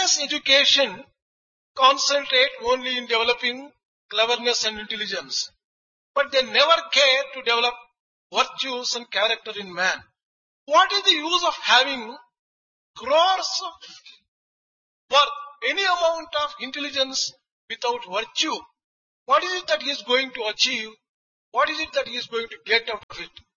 Today's education concentrate only in developing cleverness and intelligence, but they never care to develop virtues and character in man. What is the use of having crores of worth, any amount of intelligence without virtue? What is it that he is going to achieve? What is it that he is going to get out of it?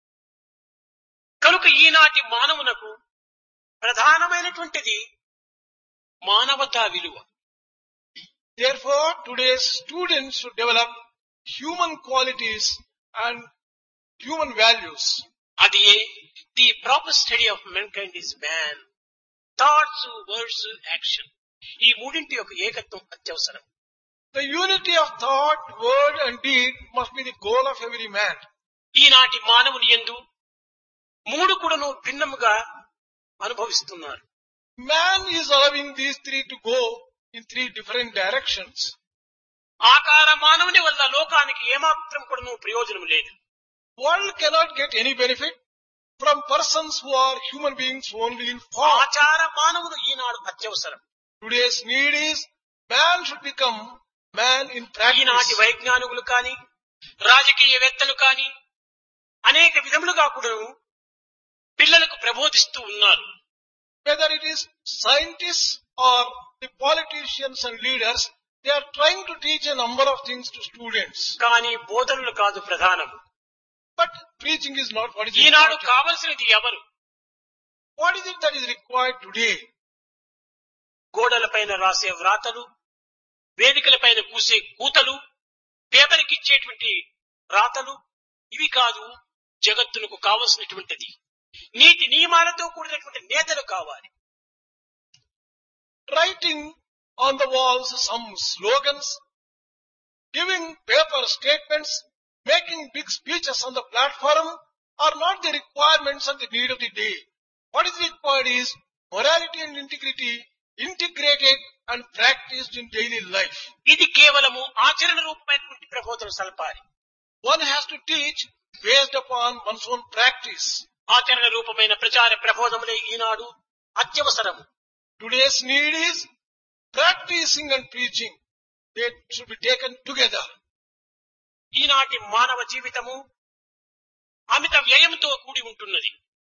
కనుక ఈనాటి మానవునకు ప్రధానమైనటువంటిది మానవతా విలువ. Therefore, today's students should develop human qualities and human values. అది the proper study of మెన్కైండ్ is man. Thoughts, words, action, ఈ మూడింటి యొక్క ఏకత్వం అత్యవసరం. The unity of thought, word and deed must be the goal of every man. ఈనాటి మానవుని యందు మూడు కూడాను భిన్నముగా అనుభవిస్తున్నారు. Man is allowing these three to go in three different directions. ఆకార మానవుని వల్ల లోకానికి ఏమాత్రం కూడాను ప్రయోజనం లేదు. World cannot get any benefit from persons who are human beings only in form. ఆచార మానవుడు ఈనాడు అత్యవసరం. Today's need is man should become man in ఈనాటి practice. వైజ్ఞానికులు కాని రాజకీయవేత్తలు కాని అనేక విధములుగా కూడా పిల్లలకు ప్రబోధిస్తూ ఉన్నారు. Whether it is scientists or the politicians and leaders, they are trying to teach a number of things to students. కానీ బోధనలు కాదు ప్రధానం. But preaching is not what is Eenadu important. కావలసినది ఎవరు? What is it that is required today? గోడలపైన రాసే వ్రాతలు, వేదికలపైన కూసే కూతలు, పేపర్కి ఇచ్చేటువంటి రాతలు, ఇవి కాదు జగత్తులకు కావలసినటువంటిది. నీతి నియమాలతో కూడినటువంటి నేతలు కావాలి. Writing on the walls some slogans, giving paper statements, making big speeches on the platform are not the requirements and the need of the day. What is required is morality and integrity integrated and practiced in daily life. ఇది కేవలము ఆచరణ రూపమైనటువంటి ప్రబోధన సలపాలి. One has to teach based upon one's own practice. ఆచరణ రూపమైన ప్రచార ప్రబోధములే ఈనాడు అత్యవసరము. Today's need is practicing and preaching. They should be taken together. ఈనాటి మానవ జీవితము అమిత వ్యయంతో కూడి ఉంటున్నది.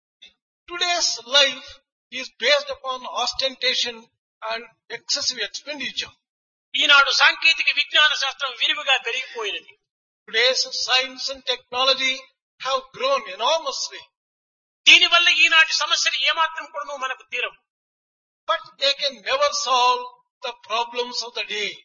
Today's life is based upon ostentation and excessive expenditure. ఈనాడు సాంకేతిక విజ్ఞాన శాస్త్రం విరివిగా పెరిగిపోయినది. Today's science and technology have grown enormously, దీనివల్ల ఈనాటి సమస్యలు ఏమాత్రం కూడా మనకు తీరవు. but they can never solve the problems of the day.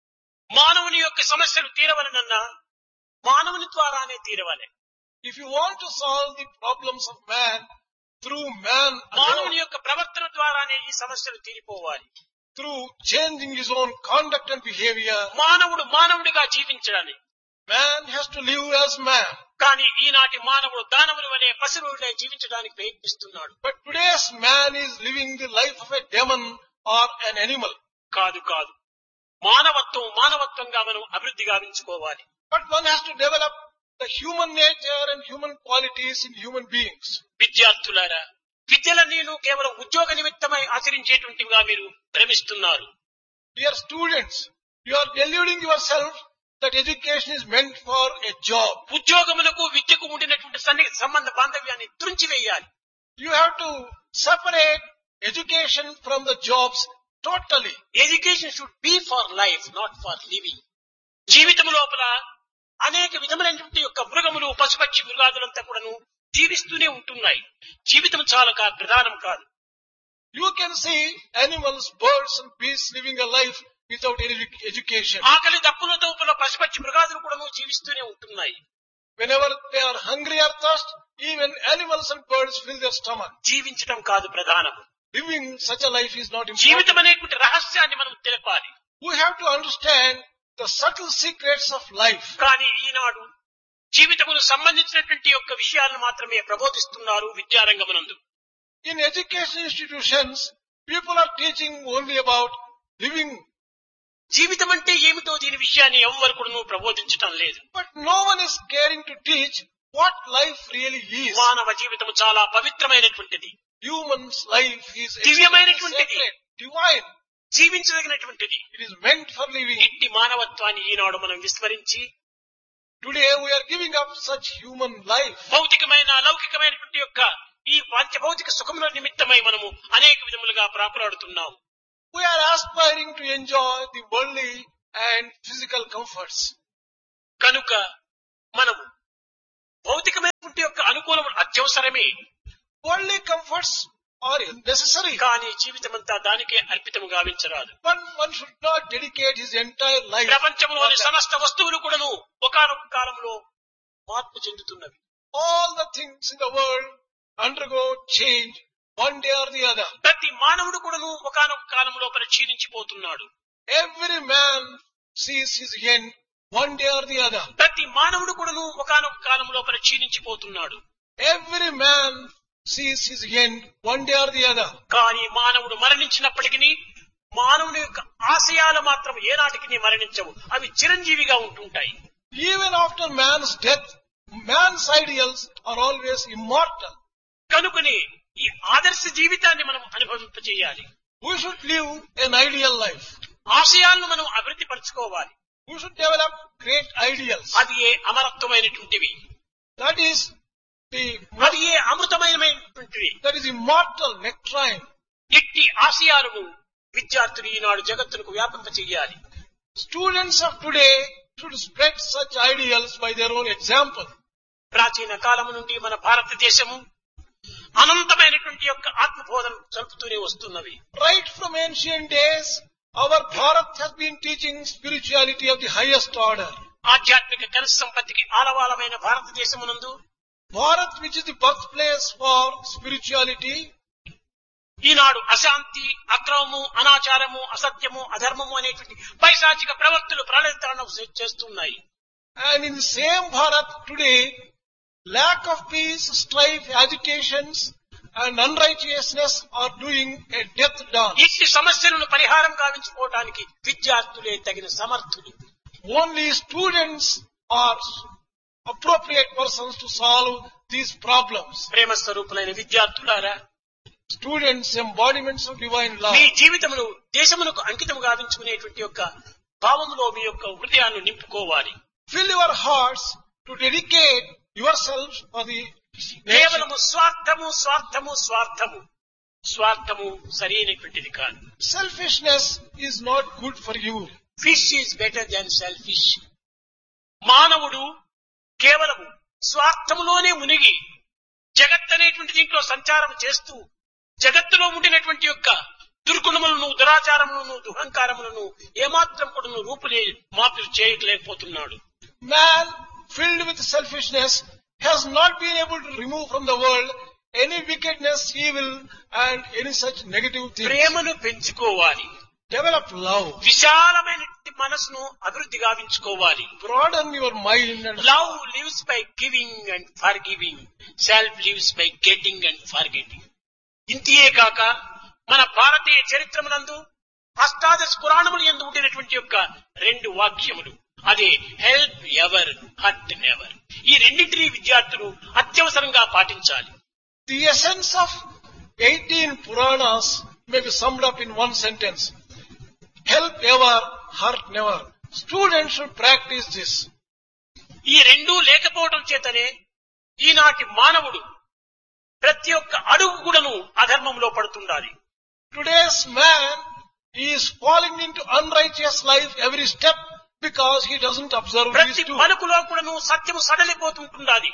మానవుని యొక్క సమస్యలు తీరవలనన్నా మానవుని ద్వారానే తీరవాలి. If you want to solve the problems of man through man మానవుని alone, యొక్క ప్రవర్తన ద్వారానే ఈ సమస్యలు తీరిపోవాలి. through changing his own conduct and behavior, మానవుడు మానవుడిగా జీవించడానికి. man has to live as man. కానీ ఈనాటి మానవుడు దానవుల వలె పశువులే జీవించడానికి ప్రయత్నిస్తున్నాడు. But today's man is living the life of a demon or an animal. కాదు కాదు, మానవత్వం మానవత్వంగా మనం అభివృద్ధి గావించుకోవాలి. But one has to develop the human nature and human qualities in human beings. విద్యార్థులారా, విద్యలన్నీను కేవలం ఉద్యోగ నిమిత్తమై ఆచరించేటువంటివిగా మీరు భ్రమిస్తున్నారు. Dear students, you are deluding yourself that education is meant for a job. ఉద్యోగములకు విద్యకు ఉండినటువంటి సంబంధ బాంధవ్యాన్ని తుంచివేయాలి. You have to separate education from the jobs totally. Education should be for life, not for living. జీవితం లోపల అనేక విధమైనటువంటి యొక్క మృగములు, పశుపక్షి మృగాదులంతా కూడాను జీవిస్తూనే ఉంటున్నాయి. జీవితం చాలా ప్రధానం కాదు. You can see animals, birds and beasts living a life without any education. ఆకలి దప్పులతో పశుపక్షి మృగాదులు కూడాను జీవిస్తూనే ఉంటున్నాయి. Whenever they are hungry or thirst, even animals and birds fill their stomach. జీవించడం కాదు ప్రధానం. Living such a life is not important. జీవితం అనేటువంటి రహస్యాన్ని మనం తెలపాలి. We have to understand the subtle secrets of life. కానీ ఈనాడు జీవితమును సంబంధించినటువంటి యొక్క విషయాలను మాత్రమే ప్రబోధిస్తున్నారు విద్యారంగమునందు. In education institutions, people are teaching only about living. జీవితం అంటే ఏమిటో దీని విషయాన్ని ఎవ్వరు కూడా ప్రబోధించటం లేదు. But no one is caring to teach what life really is. మానవ జీవితం చాలా పవిత్రమైనటువంటిది. Human's life is దివ్యమైనటువంటిది. sacred, divine. జీవించదగినటువంటిది. It is meant for living. ఇట్టి మానవత్వాన్ని ఈనాడు మనం విస్మరించి Today we are giving up such human life. భౌతికమైన లౌకికమైనటువంటి యొక్క ఈ పంచభౌతిక సుఖముల నిమిత్తమై మనము అనేక విధములుగా ప్రాకులాడుతున్నాం. We are aspiring to enjoy the worldly and physical comforts. కనుక మనము భౌతికమైనటువంటి యొక్క అనుకూలములు అత్యవసరమే. Worldly comforts are necessary. కానీ జీవితమంతా దానికే అర్పితము గావించరాదు. One should not dedicate his entire life. ప్రపంచంలోని సమస్త వస్తువులు కూడాను ఒకానొక కాలంలో మార్పు చెందుతున్నవి. All the things in the world undergo change one day or the other. ప్రతి మానవుడు కూడాను ఒకానొక కాలంలో క్షీణించిపోతున్నాడు. Every man sees his end one day or the other. ప్రతి మానవుడు కూడాను ఒకానొక కాలంలో క్షీణించిపోతున్నాడు. Every man sees his end one day or the other. కానీ మానవుడు మరణించినప్పటికీ మానవుని యొక్క ఆశయాలు మాత్రం ఏనాటికి మరణించవు. అవి చిరంజీవిగా ఉంటుంటాయి. Even after man's death, man's ideals are always immortal. కనుకని ఈ ఆదర్శ జీవితాన్ని మనం అనుభవింపజేయాలి. We should live an ideal life. ఆశయాలను మనం అభివృద్ధి పరచుకోవాలి. We should develop great ideals. అది ఏ అమరత్వమైనటువంటివి. That is అది ఏ అమృతమైనటువంటివి. that is immortal nectarine. ఇట్టి ఆశయాలను విద్యార్థులు ఈనాడు జగత్తులకు వ్యాపింపచేయాలి. Students of today should spread such ideals by their own example. ప్రాచీన కాలము నుండి మన భారతదేశము అనంతమైనటువంటి యొక్క ఆత్మబోధన జరుపుతూనే వస్తున్నవి. Right from ancient days, our Bharat has been teaching spirituality of the highest order. ఆధ్యాత్మిక ఘన సంపత్తికి ఆలవాలమైన భారతదేశమునందు Bharat, which is the birthplace for spirituality, ఈనాడు అశాంతి, అక్రమము, అనాచారము, అసత్యము, అధర్మము అనేటువంటి పైశాచిక ప్రవర్తులు ప్రళయతరణం చేస్తున్నాయి. and in the same Bharat today, lack of peace, strife, agitations and unrighteousness are doing a death dance. ఇట్టి సమస్యలను పరిహారం గావించుకోవడానికి విద్యార్థులే తగిన సమర్థులు. Only students are appropriate persons to solve these problems. ప్రేమ స్వరూపులైన విద్యార్థులారా, Students, embodiments of divine love. మీ జీవితమును దేశమునకు అంకితం గావించుకునేటువంటి యొక్క భావములో మీ యొక్క హృదయాన్ని నింపుకోవాలి. Fill your hearts to dedicate yourselves for the nation. కేవలము స్వార్థము స్వార్థము స్వార్థము స్వార్థము సరైనటువంటిది కాదు. Selfishness is not good for you. Fish is better than selfish. మానవుడు కేవలము స్వార్థములోనే మునిగి జగత్ అనేటువంటి దీంట్లో సంచారం చేస్తూ జగత్తులో ఉండినటువంటి యొక్క దుర్గుణములను, దురాచారములను, దుహంకారములను ఏమాత్రం కూడా మార్పు చేయలేకపోతున్నాడు. Man filled with selfishness has not been able to remove from the world any wickedness, evil and any such negative things. ప్రేమను పెంచుకోవాలి. Develop love. విశాలమైనటువంటి మనసును అభివృద్ధి గావించుకోవాలి. Broaden your mind and love lives by giving and for giving. Self lives by getting and for getting. ఇంతియే కాక మన భారతీయ చరిత్రమునందు అష్టాదశ పురాణములు యందు ఉండినటువంటి యొక్క 2 వాక్యములు, అదే హెల్ప్ ఎవర్ హర్ట్ నెవర్. ఈ రెండింటినీ విద్యార్థులు అత్యవసరంగా పాటించాలి. the essence of 18 Puranas may be summed up in one sentence. Help ever, hurt never. Students should practice this. ఈ రెండూ లేకపోవడం చేతనే ఈనాటి మానవుడు ప్రతి ఒక్క అడుగు కూడాను అధర్మంలో పడుతుండాలి. Today's man is falling into unrighteous life every step because he doesn't observe these ప్రతి two. పలుకులో కూడాను సత్యము సడలిపోతుంటుండాలి.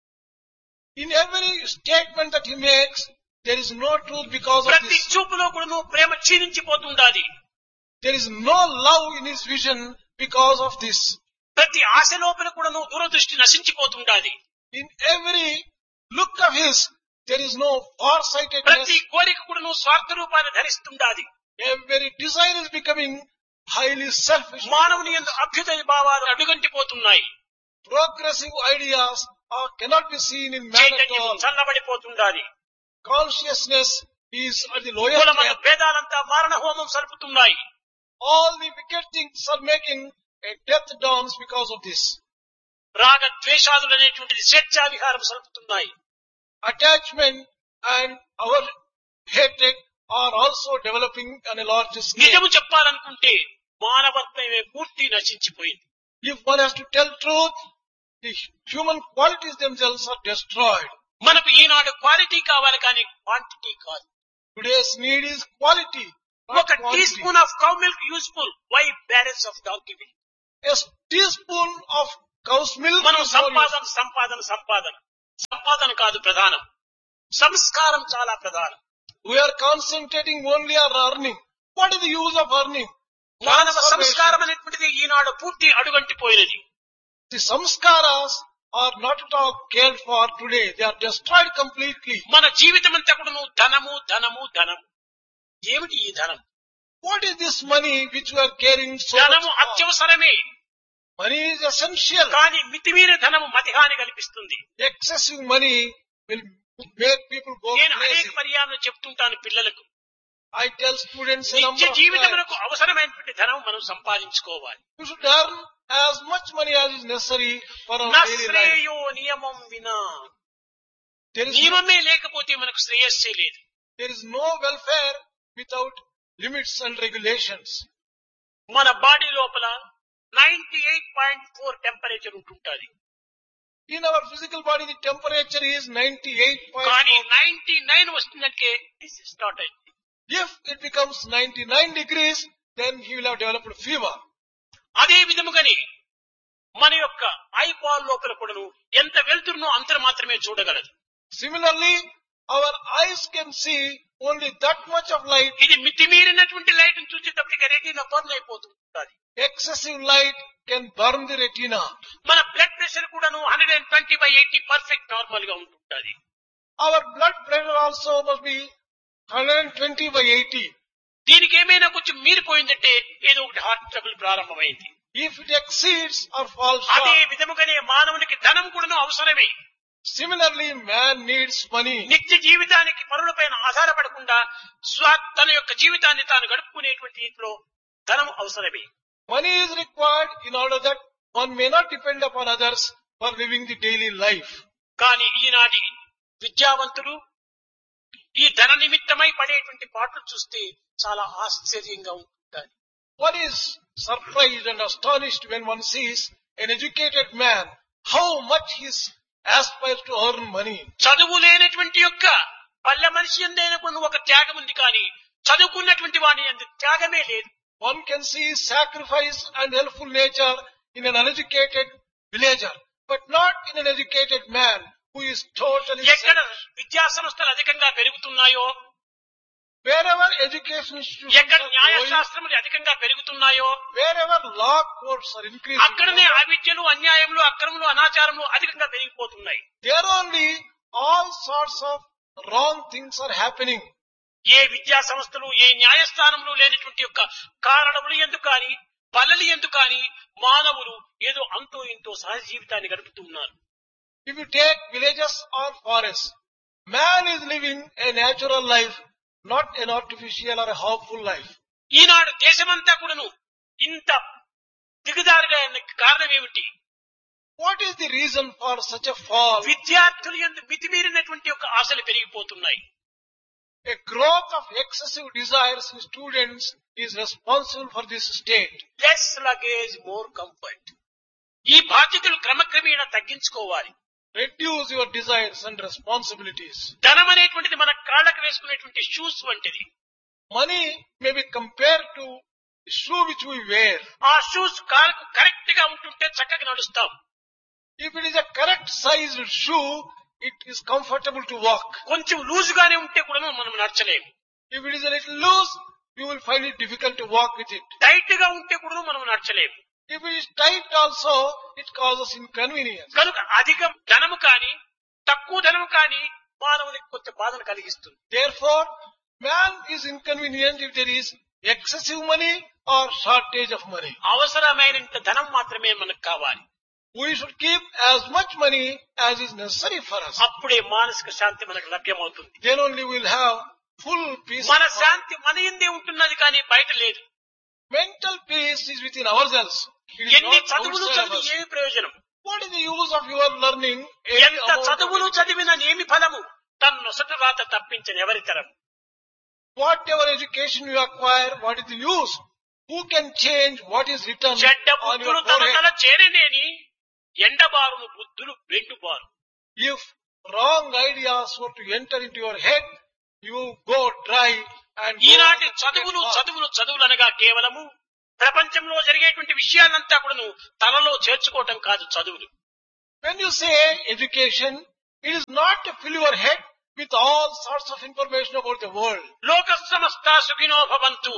In every statement that he makes, there is no truth because of ప్రతి this. చూపులో కూడాను ప్రేమ క్షీణించిపోతుండాలి. There is no love in his vision because of this. ప్రతి ఆశ లోపల కూడాను దూరదృష్టి నశించిపోతుండాలి. In every look of his, there is no farsightedness. ప్రతి కోరిక కూడాను స్వార్థ రూపాన్ని ధరిస్తుండాలి. Every desire is becoming highly selfish. మానవుని యందు అభ్యుదయ భావాలు అడుగంటిపోతున్నాయి. Progressive ideas cannot be seen in man at చైతన్యం all. చల్లబడిపోతుండాలి. Consciousness is at the కుల lowest మత ebb. భేదాలంతా మారణ హోమం సలుపుతున్నాయి. All the wicked things are making a death dance because of this. రాగ ద్వేషాదులు అనేటువంటిది స్వేచ్ఛా విహారం సలుపుతున్నాయి. Attachment and our hatred are also developing on a large scale. నిజము చెప్పాలనుకుంటే మానవత్వమే పూర్తి నశించిపోయింది. If one has to tell truth, the human qualities themselves are destroyed. మనకు ఈనాడు quality కావాలి కానీ క్వాంటిటీ కాదు. Today's need is quality, not ఒక tea quantity. Spoon of cow milk useful, why balance of donkey milk. A teaspoon of cow's milk మనం is more useful. సంపాదన కాదు ప్రధానం, సంస్కారం చాలా ప్రధానం. We are concentrating only on earning. What is the use of earning? మానవ Transformation. సంస్కారం అనేటువంటిది ఈనాడు పూర్తి అడుగంటిపోయినది. The samskaras are not at all cared for today. They are destroyed completely. మన జీవితం అంతా కూడా ధనము ధనము ధనము. ఏమిటి ఈ ధనం? What is this money which we are caring so much ధనము for? అత్యవసరమే, Money is essential. కానీ మితిమీరిన ధనము మతిహాని కల్పిస్తుంది. Excessive money will make people go నేను అనేక crazy. పర్యాలను చెప్తుంటాను పిల్లలకు, I tell students a నిత్య number of జీవితమునకు times, అవసరమైనటువంటి ధనం మనం సంపాదించుకోవాలి. you should earn as much money as is necessary for our daily life. నశ్రేయో నియమం వినా, There is, నియమమే లేకపోతే మనకు శ్రేయస్సే లేదు. there is no welfare without limits and regulations. మన బాడీ లోపల 98.4 temperature ఉంటుంటది, In our physical body, the temperature is 98.4. కానీ 99 వస్తుందంటే this is not it. If it becomes 99 degrees, then he will have developed fever. అదే విధముగానే మన యొక్క eyeball లోపల కూడాను ఎంత వెళ్తున్నో అంత మాత్రమే చూడగలదు. Similarly, our eyes can see only that much of light. ఇది మితిమీరినటువంటి లైట్ చూసేటప్పటికి retina burn అయిపోతుంటుంది. Excessive light can burn the retina. మన బ్లడ్ ప్రెషర్ కూడాను 120/80 పర్ఫెక్ట్ నార్మల్ గా ఉంటుంటది. Our blood pressure also must be 120/80. దీనికి ఏమైనా కొంచెం మీరిపోయిందంటే ఏదో ఒకటి హార్ట్ ట్రబుల్ ప్రారంభమైంది. If it exceeds or falls అదే short, విధముగానే మానవునికి ధనం కూడాను అవసరమే. similarly man needs money. నిత్య జీవితానికి పరులపైన ఆధారపడకుండా తన యొక్క జీవితాన్ని తాను గడుపుకునేటువంటి రీతిలో ధనం అవసరమే. Money is required in order that one may not depend upon others for living the daily life. కానీ ఈనాటి విద్యావంతులు ఈ ధన నిమిత్తమై పడేటువంటి పాటలు చూస్తే చాలా ఆశ్చర్యంగా ఉంటుంది. One is surprised and astonished when one sees an educated man, how much he aspires to earn money. చదువు లేనటువంటి యొక్క పల్లె మనిషి ఎందైనా ఒక త్యాగం ఉంది, కానీ చదువుకున్నటువంటి వాడి అందు త్యాగమే లేదు. One can see sacrifice and helpful nature in an uneducated villager, but not in an educated man who is totally ఎక్కడ selfish. విద్యా సంస్థలు అధికంగా పెరుగుతున్నాయో, Wherever education institutions ఎక్కడ are growing, న్యాయశాస్త్రములు అధికంగా పెరుగుతున్నాయో, wherever law courts are increasing, అక్కడనే అవిద్యలు, అన్యాయములు, అక్రమములు, అనాచారములు అధికంగా పెరిగిపోతున్నాయి. there only all sorts of wrong things are happening. ఏ విద్యా సంస్థలు, ఏ న్యాయస్థానములు లేనటువంటి యొక్క కారణములు ఎందుకు కానీ, పల్లెలు ఎందుకు కానీ మానవులు ఏదో అంతో ఇంతో సహజ జీవితాన్ని గడుపుతున్నారు. If you take villages or forests, man is living a natural life, not an artificial or a harmful life. ఈనాడు దేశమంతా కూడాను ఇంత దిగజారుగా కారణం ఏమిటి? What is the reason for such a fall? విద్యార్థులు యందు మితిమీరినటువంటి యొక్క ఆశలు పెరిగిపోతున్నాయి. A growth of excessive desires in students is responsible for this state. Less luggage more comfort. ఈ బాధ్యతలు క్రమక్రమేణా తగ్గించుకోవాలి. Reduce your desires and responsibilities. ధనం అనేటువంటిది మన కాళ్ళకు వేసుకునేటువంటి షూస్ వంటిది. Money may be compared to the shoe which we wear. ఆ shoes కాళ్ళకు కరెక్ట్ గా ఉంటుంటే చక్కగా నడుస్తాం. If it is a correct sized shoe, it is comfortable to walk. కొంచెం లూజ్ గానే ఉంటే కూడా మనం నడచలేము. If it is a little loose, you will find it difficult to walk with it. Tight గా ఉంటే కూడా మనం నడచలేము. If it is tight also, it causes inconvenience. కనుక అధిక ధనము కానీ తక్కువ ధనము కానీ మానవునికి కొంత బాధను కలిగిస్తుంది. Therefore, man is inconvenient if there is excessive money or shortage of money. అవసరమైనంత ధనం మాత్రమే మనకు కావాలి. We should keep as much money as is necessary for us. అప్పుడే మానసిక శాంతి మనకు లభ్యమవుతుంది. Then only we will have full peace. మన శాంతి మన యందే ఉంటున్నది కానీ బయట లేదు. Mental peace is within ourselves. It is ఎన్ని not చదువులు outside of చదివి us. ఏమి ప్రయోజనం? What is the use of your learning? Any ఎంత amount of చదువులు education? చదివిన ఏమి ఫలము? తన్నొసట రాత తప్పించని ఎవరి తరం. Whatever education you acquire, what is the use? Who can change what is written చెడ్డ on your బుద్ధులు తన forehead? తల చేరనేని ఎండబారును బుద్ధులు బెండుబారు. If wrong ideas were to enter into your head, you go dry and go ఈనాటి on చదువులు the చదువులు చదువులనగా కేవలము ప్రపంచంలో జరిగేటువంటి విషయాలంతా కూడాను తలలో చేర్చుకోవటం కాదు చదువులు. When you say education, it is not to fill your head with all sorts of information about the world. లోక సమస్త సుఖినో భవంతు.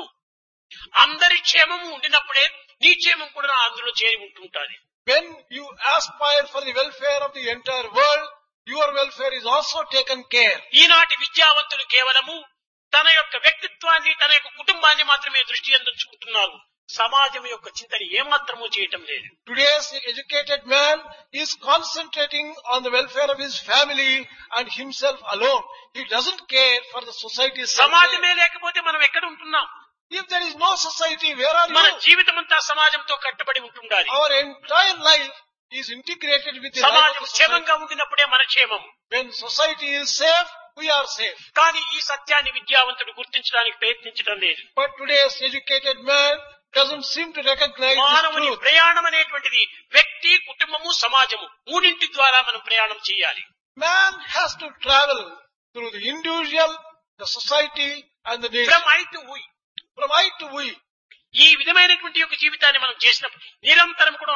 అందరి క్షేమము ఉండినప్పుడే నీ క్షేమం కూడా అందులో చేరి ఉంటుంటాది. When you aspire for the welfare of the entire world, your welfare is also taken care. ఈనాటి విద్యావంతులు కేవలము తన యొక్క వ్యక్తిత్వాన్ని తన యొక్క కుటుంబాన్ని మాత్రమే దృష్టి అందించుకుంటున్నారు. సమాజం యొక్క చింతన ఏమాత్రము చేయటం లేదు. Today's educated man is concentrating on the welfare of his family and himself alone. He doesn't care for the society's welfare. సమాజమే లేకపోతే మనం ఎక్కడ ఉంటున్నాం? If there is no society, where are మన you? జీవితం అంతా సమాజంతో కట్టుబడి ఉంటుండాలి. Our entire life is integrated with the life సమాజం of the society. క్షేమంగా ఉండినప్పుడే మన క్షేమం. When society is safe, we are safe. కానీ ఈ సత్యాన్ని విద్యావంతుడు గుర్తించడానికి ప్రయత్నించడం లేదు. But today's educated man doesn't seem to recognize this మానవుని truth. ప్రయాణం అనేటువంటిది వ్యక్తి, కుటుంబము, సమాజము మూడింటి ద్వారా మనం ప్రయాణం చేయాలి. Man has to travel through the individual, the society and the nation. From I to we. From I to we. ఈ విధమైనటువంటి యొక్క జీవితాన్ని మనం చేసినప్పుడు నిరంతరం కూడా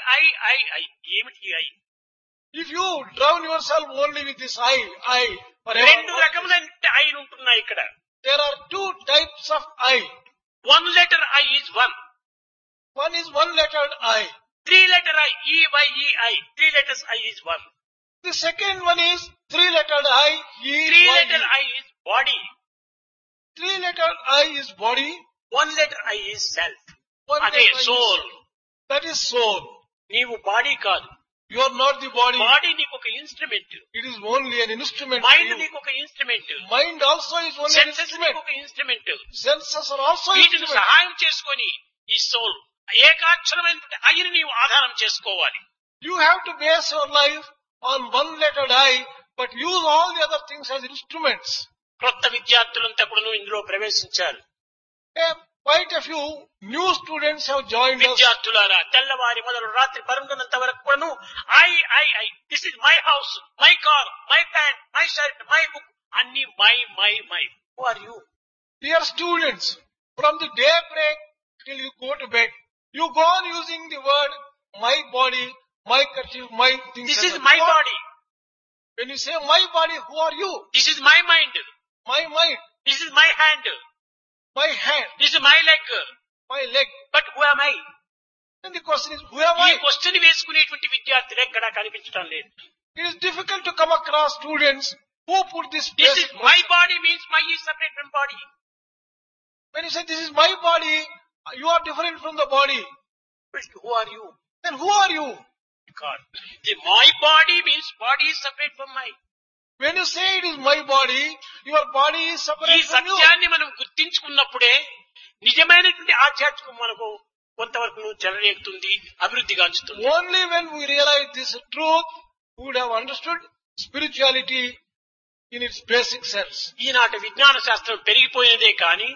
ఐ ఏమిటి I? If you drown yourself only with this I, forever, రెండు రకములైన ఐలు ఉంటున్నాయి ఇక్కడ. there are two types of I. One letter I is one. One is one-lettered I. Three letter I EYEI. Three letters I is one. The second one is three-lettered I, three E, Y, letter E. I is body. Three-lettered I is body. One letter I is self. One అదే letter I is soul. that is soul. నీవు body కాదు. You are not the body. Body నీకు ఒక instrument. It is only an instrument. for mind you. నీకు ఒక instrument. Mind also is only an senses instrument. నీకు ఒక instrument. Senses are also వీటిని instruments. సహాయం చేసుకొని ఈ సోల్ ఏకాక్షరమైనటువంటి ఐని నీవు ఆధారం చేసుకోవాలి. You have to base your life on one-lettered I, but use all the other things as instruments. క్రొత్త విద్యార్థులంతా కూడా ఇందులో ప్రవేశించారు. Quite a few new students have joined us. విద్యార్థులారా, తెల్లవారి మొదలు రాత్రి పరుండనంత వరకు కూడాను I this is my house, my car, my pant, my shirt, my book అన్ని my. Who are you? Dear students, from the daybreak till you go to bed, you go on using the word my body, my kerchief, my things. This like is that. My body. When you say my body, who are you? This is my mind. My mind, this is my hand. my hand, this is my leg. my leg. But who am I? And the question is, who am ఈ I? Question వేసుకునేటువంటి విద్యార్థులు ఎక్కడా కనిపించడం లేదు. It is difficult to come across students who put this this basic is my question. Body means my is separate from body. When you say this is my body, you are different from the body. Who are you? Then who are you? God. The my body means body is separate from my. When you say it is my body, your body is ఈ separate from you. సత్యాన్ని మనం గుర్తించుకున్నప్పుడే నిజమైనటువంటి ఆధ్యాత్మికం మనకు కొంతవరకు చెలరేగుతుంది, అభివృద్ధి గాంచుతుంది. Only when we realize this truth, we would have understood spirituality in its basic sense. ఈనాటి విజ్ఞాన శాస్త్రం పెరిగిపోయినదే కానీ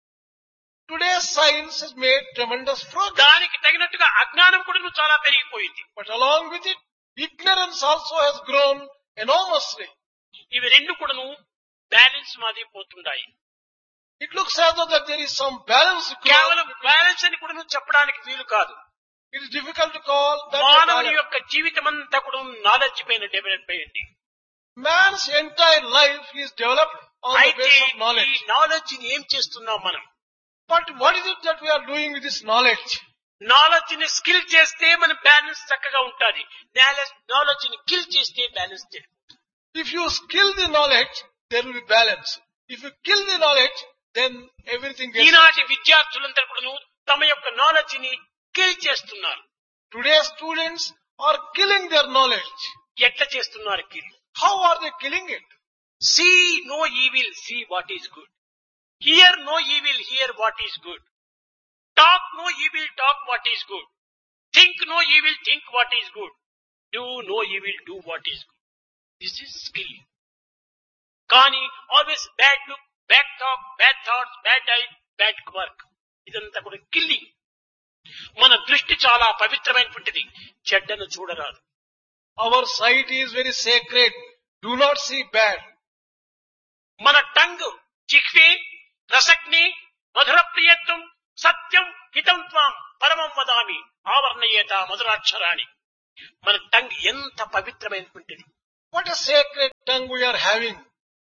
Today's science has made tremendous progress. దానికి తగినట్టుగా అజ్ఞానం కూడా చాలా పెరిగిపోయింది. But along with it, ignorance also has grown enormously. ఇవి రెండు కూడాను బ్యాలెన్స్ మాది పోతుంటాయి. It looks as though that there is some balance. కేవలం బ్యాలెన్స్ అని కూడా చెప్పడానికి వీలు కాదు. It is difficult to call that a మానవుని balance. యొక్క జీవితం అంతా కూడా నాలెడ్జ్ పైన డెవలప్ అయింది. Man's entire life is developed on the అయితే basis of ఈ knowledge. నాలెడ్జ్ ని ఏం చేస్తున్నాం మనం? But what is it that we are doing with this knowledge? Knowledge ని స్కిల్ చేస్తే మన బ్యాలెన్స్ చక్కగా ఉంటుంది. నాలెడ్జ్ ని కిల్ చేస్తే బ్యాలెన్స్ చేయదు. If you skill the knowledge, there will be balance. If you kill the knowledge, then everything gets... ఈనాటి విద్యార్థులందరూ కూడా తమ యొక్క నాలెడ్జ్ ని కిల్ చేస్తున్నారు. Today's students are killing their knowledge. ఎట్లా చేస్తున్నారు kill? How are they killing it? See no evil, see what is good. Hear no evil, hear what is good. Talk no evil, talk what is good. Think no evil, think what is good. Do no evil, do what is good. This is skill. కానీ always bad look, bad talk, bad thoughts, bad diet, bad work, ఇదంతా కూడా killing. మన దృష్టి చాలా పవిత్రమైనటువంటిది, చెడ్డను చూడరాదు. Our sight is very sacred. Do not see bad. మన tongue జిహ్వే రసగ్ని మధుర ప్రియత్వం సత్యం హితం త్వాం పరమం వదామి ఆవర్ణయేత మధురాక్షరాణి. మన టంగ్ ఎంత పవిత్రమైనటువంటిది. What a sacred tongue we are having.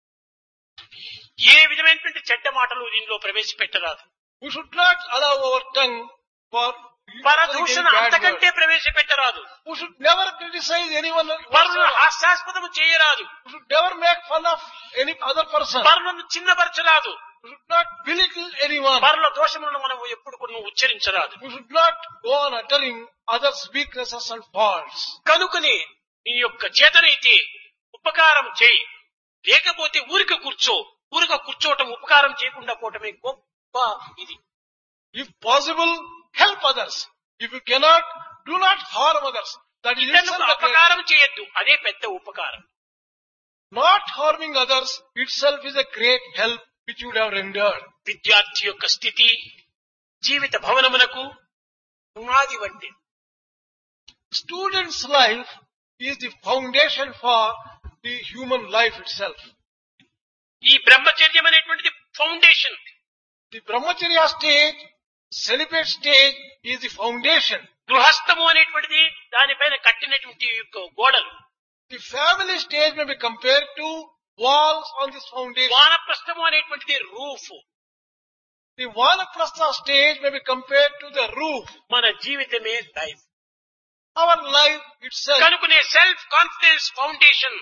ఏ విధమైనటువంటి చెడ్డ మాటలు దీనిలో ప్రవేశపెట్టరాదు. We should not allow our tongue for పరదూషణ bad అంతకంటే words. ప్రవేశపెట్టరాదు. We should never criticize anyone. పరులను హాస్యాస్పదము చేయరాదు. We should never make fun of any other person. పరులను చిన్నపరచరాదు. We should not belittle anyone. పరుల దోషములను మనం ఎప్పుడు కూడా ఉచ్చరించరాదు. We should not go on uttering others' weaknesses and faults. కనుకనే నీ యొక్క చేతనైతే ఉపకారం చేయి, లేకపోతే ఊరిక కూర్చో. ఊరిక కూర్చోవటం ఉపకారం చేయకుండా పోవటమే గొప్ప ఇది. If possible, help others. If you cannot, do not harm others. That is ఇతరులకు itself a great. అపకారం చేయొద్దు, అదే పెద్ద ఉపకారం. Not harming others itself is a great help which you would have rendered. విద్యార్థి యొక్క స్థితి జీవిత భవనమునకు పునాది వంటి. Student's life is the foundation for the human life itself. ఈ బ్రహ్మచర్యం అనేటువంటిది foundation. The brahmacharya stage, celibate stage is the foundation. గృహస్థము అనేటువంటిది దానిపైన కట్టినటువంటి యొక్క గోడలు. The family stage may be compared to walls on this foundation. వానప్రస్థము అనేటువంటిది roof. The vanaprastha stage may be compared to the roof. మన జీవితమే లైఫ్. Our life itself. కనుకనే self confidence foundation,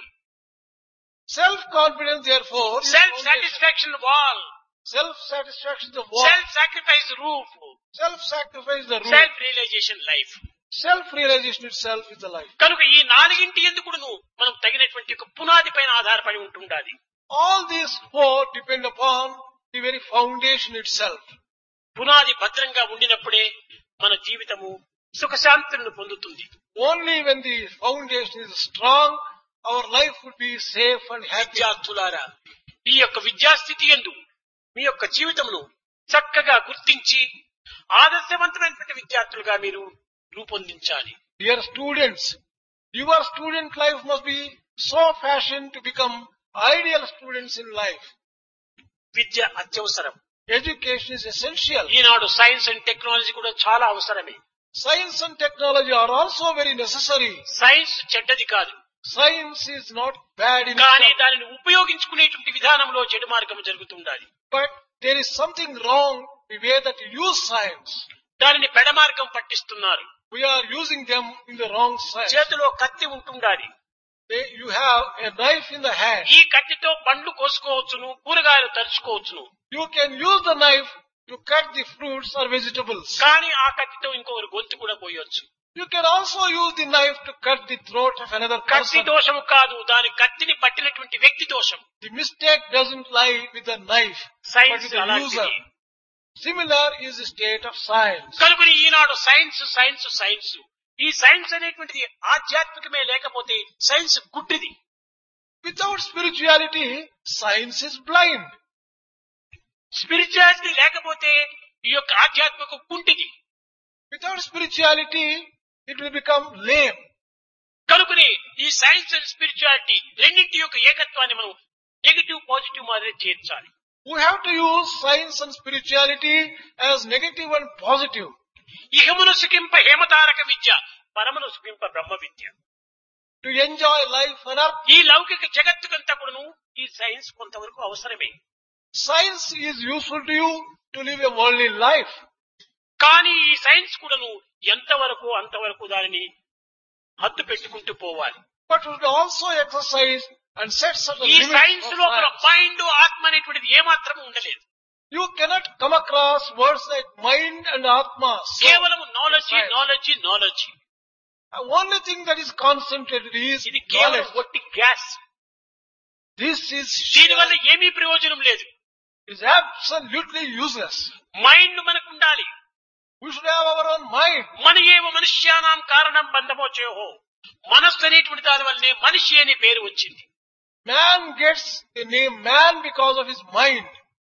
Self-confidence therefore is self foundation. Satisfaction wall, Self-satisfaction is the wall. Self sacrifice roof, Self-sacrifice is the roof. Self realisation life. Self-realization itself is the life. కనుక ఈ నాలుగింటి ఎందుకును మనం తగినటువంటి ఒక పునాది పైన ఆధారపడి ఉంటుండాలి. All these four depend upon the very foundation itself. పునాది భద్రంగా ఉండినప్పుడే మన జీవితము సుఖశాంతులను పొందుతుంది. Only when the foundation is strong, our life would be safe and happy. విద్యార్థులారా, ఈ యొక్క విద్యాస్థితి యందు మీ యొక్క జీవితమును చక్కగా గుర్తించి ఆదర్శవంతమైనటువంటి విద్యార్థులుగా మీరు రూపొందించాలి. Dear students, your student life must be so fashioned to become ideal students in life. విద్య అత్యవసరం. Education is essential. Eenadu science and technology కూడా చాలా అవసరమే. Science and technology are also very necessary. Science చెడ్డది కాదు, Science is not bad in కానీ itself, దానిని ఉపయోగించుకునేటువంటి విధానంలో చెడు మార్గం జరుగుతుండాలి. but there is something wrong the way that you use science. దానిని పెడమార్గం పట్టిస్తున్నారు. We are using them in the wrong side. చేతిలో కత్తి ఉంటుండాలి. You have a knife in the hand. ఈ కత్తితో పండ్లు కోసుకోవచ్చును, కూరగాయలు తరుచుకోవచ్చును. You can use the knife to cut the fruits or vegetables. కానీ ఆ కత్తితో ఇంకొకరు గొంతు కూడా పోయొచ్చు. You can also use the knife to cut the throat of another కత్తి person. దోషము కాదు, దాని కత్తిని పట్టినటువంటి వ్యక్తి దోషం. The mistake doesn't lie with the knife, but science with the user. అలాంటిది. Similar is the state of science. కనుకని ఈనాడు సైన్స్ సైన్స్ సైన్స్, ఈ సైన్స్ అనేటువంటిది ఆధ్యాత్మికమే, లేకపోతే science గుడ్డిది. Without spirituality, science is blind. Spirituality లేకపోతే ఈ యొక్క ఆధ్యాత్మిక కుంటిది. Without spirituality, it will become lame. కనుకని ఈ సైన్స్ అండ్ స్పిరిచువాలిటీ రెండింటి యొక్క ఏకత్వాన్ని మనం నెగిటివ్ పాజిటివ్ మాదిరి చేర్చాలి. We have to use science and spirituality as negative and positive. ఇహమును సుఖింప హేమతారక విద్య, పరమును సుఖింప బ్రహ్మ విద్య. To enjoy life on earth, ఈ లౌకిక జగత్తుకంతా కూడాను ఈ సైన్స్ కొంతవరకు అవసరమే. science is useful to you to live a worldly life. కానీ ఈ సైన్స్ కూడాను ఎంతవరకు అంతవరకు దానిని హద్దు పెట్టుకుంటూ పోవాలి. But we should also exercise and set certain ఈ limits సైన్స్ for లోపల science. మైండ్ ఆత్మ అనేటువంటిది ఏమాత్రం ఉండలేదు. You cannot come across words like mind and atma. So, కేవలం knowledge Science. Knowledge knowledge. the only thing that is concentrated is ఇది కేవలం knowledge. ఒట్టి గ్యాస్. This is దీనివల్ల ఏమీ ప్రయోజనం లేదు. is absolutely useless. మైండ్ మనకు ఉండాలి. We should have our own mind. మన ఏవ మనుష్యానాం కారణం బంధమోచేహో, మనస్సు అనేటువంటి దాని వల్లనే మనిషి అనే పేరు వచ్చింది. Man gets the name man because of his mind.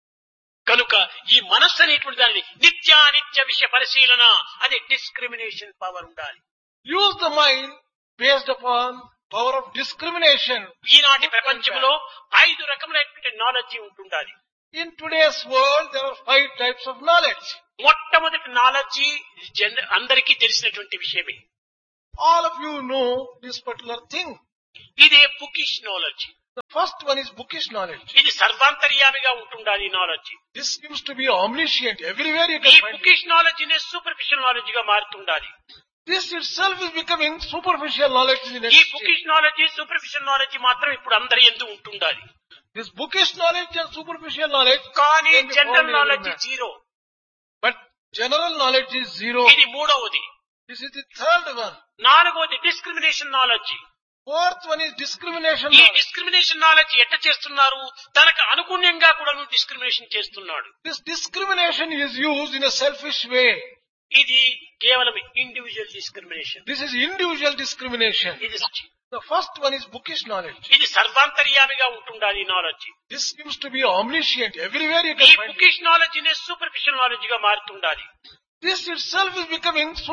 కనుక ఈ మనస్సు అనేటువంటి దానిని నిత్యానిత్య విషయ పరిశీలన అనే డిస్క్రిమినేషన్ పవర్ ఉండాలి. Use the mind based upon power of discrimination. ఈనాటి ప్రపంచంలో 5 రకములైనటువంటి నాలెడ్జి ఉంటుండాలి. In today's world, there are 5 types of knowledge. మొట్టమొదటి నాలెడ్జి అందరికీ తెలిసినటువంటి విషయమే. All of you know this particular thing. ఇదే bookish knowledge. The first one is bookish knowledge. ఇది సర్వాంతర్యామిగా ఉంటుండాలి ఈ knowledge. This seems to be omniscient. Everywhere you ఈ can find it. Bookish knowledge నే సూపర్ఫిషియల్ నాలెడ్జి గా మారుతుండాలి. This itself is becoming superficial knowledge in the ఈ next stage. Bookish knowledge superficial knowledge మాత్రం ఇప్పుడు అందరి యందు ఉంటుండాలి. This bookish knowledge and superficial knowledge కానీ can be found general in knowledge every man. Zero. But general knowledge is zero. ఇది మూడవది. This is the third one. నాలుగవది discrimination knowledge. Fourth one is discrimination ఈ knowledge. Discrimination knowledge ఎట్ట చేస్తున్నారు, తనకు అనుగుణ్యంగా కూడా discrimination చేస్తున్నాడు. This discrimination is used in a selfish way. ఇది కేవలం individual discrimination. This is individual discrimination. ఇది The first one is bookish knowledge. ఇది సర్వాంతర్యామిగా ఉంటుండాలి ఈ knowledge. This seems to be omniscient. Everywhere you ఈ can find it. Bookish knowledge నే superficial knowledge గా మారుతుండాలి. This itself is becoming